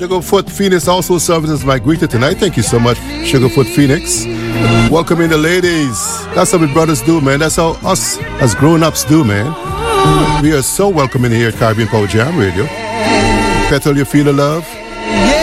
Sugarfoot Phoenix also serves as my greeter tonight. Thank you so much, Sugarfoot Phoenix. Welcoming the ladies. That's how we brothers do, man. That's how us as grown-ups do, man. We are so welcoming here at Caribbean Power Jam Radio. Petal, you feel the love?